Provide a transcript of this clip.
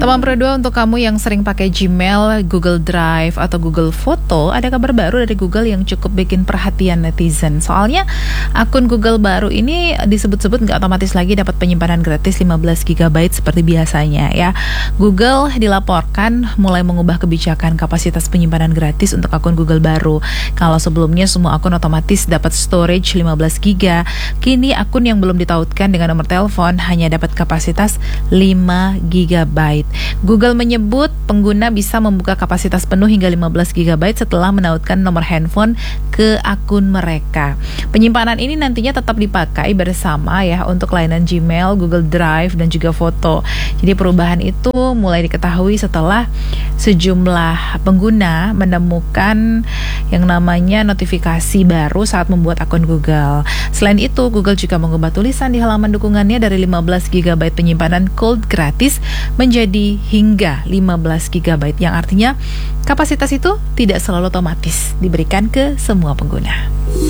Teman Pro 2, untuk kamu yang sering pakai Gmail, Google Drive, atau Google Foto, ada kabar baru dari Google yang cukup bikin perhatian netizen. Soalnya akun Google baru ini disebut-sebut nggak otomatis lagi dapat penyimpanan gratis 15 GB seperti biasanya ya. Google dilaporkan mulai mengubah kebijakan kapasitas penyimpanan gratis untuk akun Google baru. Kalau sebelumnya semua akun otomatis dapat storage 15 GB, kini akun yang belum ditautkan dengan nomor telepon hanya dapat kapasitas 5 GB. Google menyebut pengguna bisa membuka kapasitas penuh hingga 15 GB setelah menautkan nomor handphone ke akun mereka. Penyimpanan ini nantinya tetap dipakai bersama ya untuk layanan Gmail, Google Drive, dan juga foto. Jadi perubahan itu mulai diketahui setelah sejumlah pengguna menemukan yang namanya notifikasi baru saat membuat akun Google. Selain itu, Google juga mengubah tulisan di halaman dukungannya dari 15 GB penyimpanan cold gratis menjadi hingga 15 GB, yang artinya kapasitas itu tidak selalu otomatis diberikan ke semua pengguna.